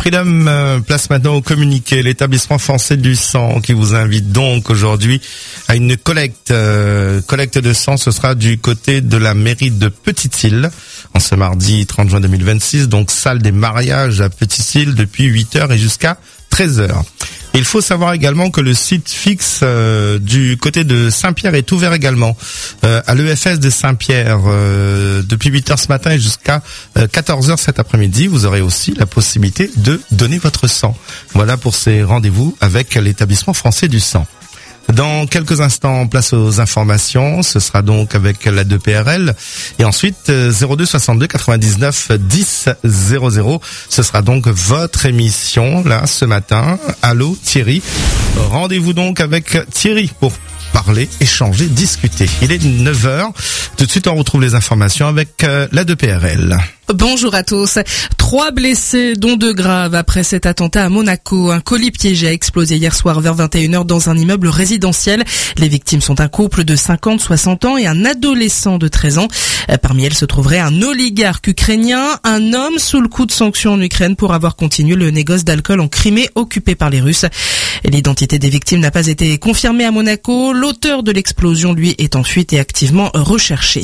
Freedom place maintenant au communiqué. L'établissement français du sang qui vous invite donc aujourd'hui à une collecte de sang. Ce sera du côté de la mairie de Petite-Île en ce mardi 30 juin 2026. Donc salle des mariages à Petite-Île depuis 8h et jusqu'à 13h. Il faut savoir également que le site fixe du côté de Saint-Pierre est ouvert également à l'EFS de Saint-Pierre depuis 8h ce matin et jusqu'à 14h cet après-midi. Vous aurez aussi la possibilité de donner votre sang. Voilà pour ces rendez-vous avec l'établissement français du sang. Dans quelques instants, place aux informations. Ce sera donc avec la 2PRL. Et ensuite, 02 62 99 10 00. Ce sera donc votre émission, là, ce matin. Allô, Thierry. Rendez-vous donc avec Thierry pour parler, échanger, discuter. Il est 9h. Tout de suite, on retrouve les informations avec la 2PRL. Bonjour à tous. 3 blessés, dont 2 graves, après cet attentat à Monaco. Un colis piégé a explosé hier soir vers 21h dans un immeuble résidentiel. Les victimes sont un couple de 50, 60 ans et un adolescent de 13 ans. Parmi elles se trouverait un oligarque ukrainien, un homme sous le coup de sanctions en Ukraine pour avoir continué le négoce d'alcool en Crimée occupé par les Russes. L'identité des victimes n'a pas été confirmée à Monaco. L'auteur de l'explosion, lui, est en fuite et activement recherché.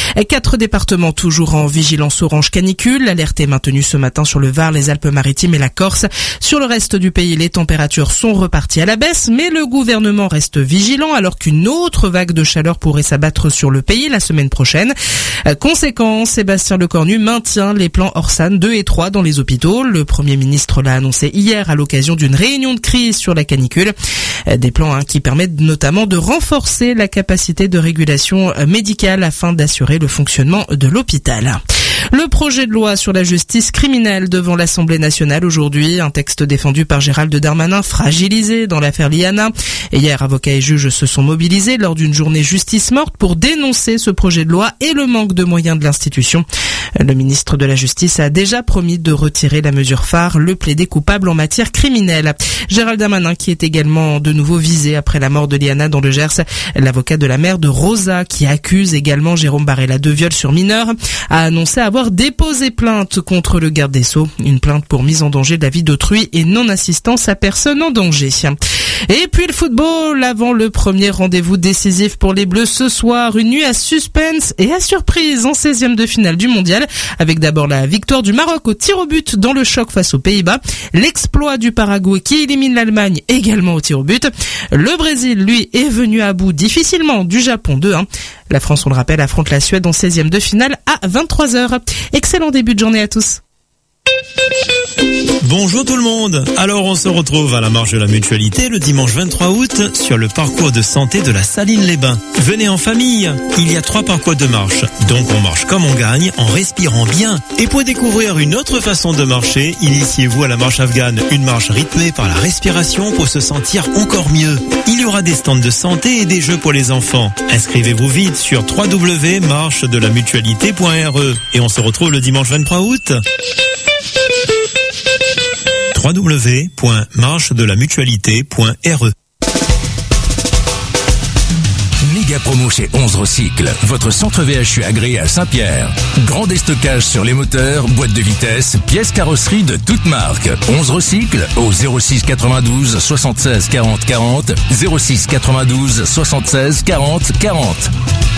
4 départements toujours en vigilance orange canicule. L'alerte est maintenue ce matin sur le Var, les Alpes-Maritimes et la Corse. Sur le reste du pays, les températures sont reparties à la baisse, mais le gouvernement reste vigilant alors qu'une autre vague de chaleur pourrait s'abattre sur le pays la semaine prochaine. Conséquence, Sébastien Lecornu maintient les plans Orsan 2 et 3 dans les hôpitaux. Le Premier ministre l'a annoncé hier à l'occasion d'une réunion de crise sur la canicule. Des plans qui permettent notamment de renforcer la capacité de régulation médicale afin d'assurer le fonctionnement de l'hôpital. Le projet de loi sur la justice criminelle devant l'Assemblée nationale aujourd'hui, un texte défendu par Gérald Darmanin fragilisé dans l'affaire Liana. Et hier, avocats et juges se sont mobilisés lors d'une journée justice morte pour dénoncer ce projet de loi et le manque de moyens de l'institution. Le ministre de la Justice a déjà promis de retirer la mesure phare, le plaider coupable en matière criminelle. Gérald Darmanin qui est également de nouveau visé après la mort de Liana dans le Gers. L'avocat de la mère de Rosa qui accuse également Jérôme Barella de viol sur mineur a annoncé avoir déposé plainte contre le garde des Sceaux. Une plainte pour mise en danger de la vie d'autrui et non-assistance à personne en danger. Et puis le football, avant le premier rendez-vous décisif pour les Bleus ce soir, une nuit à suspense et à surprise en 16e de finale du mondial, avec d'abord la victoire du Maroc au tir au but dans le choc face aux Pays-Bas, l'exploit du Paraguay qui élimine l'Allemagne également au tir au but. Le Brésil, lui, est venu à bout difficilement du Japon 2-1. La France, on le rappelle, affronte la Suède en 16e de finale à 23h. Excellent début de journée à tous. Bonjour tout le monde. Alors on se retrouve à la marche de la Mutualité le dimanche 23 août sur le parcours de santé de la Saline-les-Bains. Venez en famille. Il y a 3 parcours de marche. Donc on marche comme on gagne en respirant bien. Et pour découvrir une autre façon de marcher, initiez-vous à la marche afghane. Une marche rythmée par la respiration pour se sentir encore mieux. Il y aura des stands de santé et des jeux pour les enfants. Inscrivez-vous vite sur www.marchedelamutualité.re et on se retrouve le dimanche 23 août. www.marchedelamutualité.re. Méga promo chez 11 Recycle, votre centre VHU agréé à Saint-Pierre. Grand déstockage sur les moteurs, boîtes de vitesse, pièces carrosserie de toutes marques. 11 Recycle au 06 92 76 40 40, 06 92 76 40 40.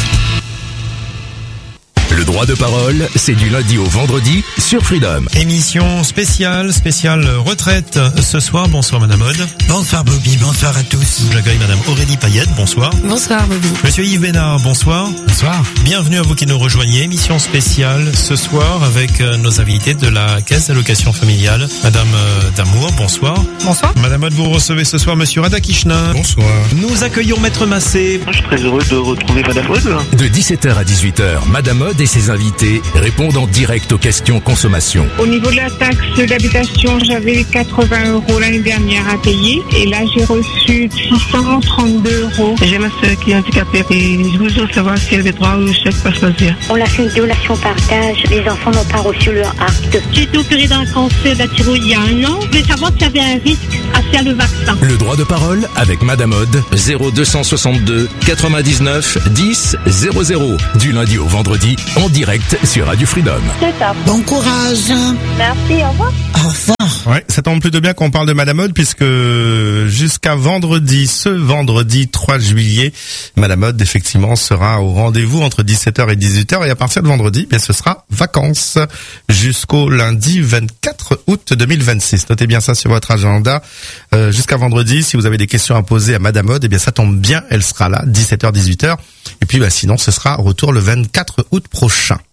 Le droit de parole, c'est du lundi au vendredi sur Freedom. Émission spéciale retraite ce soir. Bonsoir Madame Aude. Bonsoir Bobby, bonsoir à tous. J'accueille Madame Aurélie Payette, bonsoir. Bonsoir Bobby. Monsieur Yves Bénard, bonsoir. Bonsoir. Bienvenue à vous qui nous rejoignez. Émission spéciale ce soir avec nos invités de la Caisse d'allocation familiale. Madame Damour, bonsoir. Bonsoir. Madame Aude, vous recevez ce soir Monsieur Radakishna. Bonsoir. Nous accueillons Maître Massé. Je suis très heureux de retrouver Madame Aude. De 17h à 18h, Madame Aude et ses invités répondent en direct aux questions consommation. Au niveau de la taxe d'habitation, j'avais 80 € l'année dernière à payer et là j'ai reçu 632 €. J'ai ma soeur qui est handicapée et je voudrais savoir si elle avait droit au chèque pas choisir. On a fait une donation partage, les enfants n'ont pas reçu leur acte. J'ai été opérée d'un cancer de la thyroïde il y a 1 an. Je voulais savoir s'il y avait un risque à s'il y a le vaccin. Le droit de parole avec Madame Aude, 0262 99 10 00. Du lundi au vendredi, en direct sur Radio Freedom. C'est ça. Bon courage. Merci, au revoir. Au revoir. Ouais, ça tombe plutôt bien qu'on parle de Madame Aude puisque jusqu'à vendredi, ce vendredi 3 juillet, Madame Aude effectivement sera au rendez-vous entre 17h et 18h et à partir de vendredi, bien ce sera vacances jusqu'au lundi 24 août 2026. Notez bien ça sur votre agenda. Jusqu'à vendredi, si vous avez des questions à poser à Madame Aude, eh bien ça tombe bien, elle sera là 17h 18h et puis sinon ce sera retour le 24 août prochain.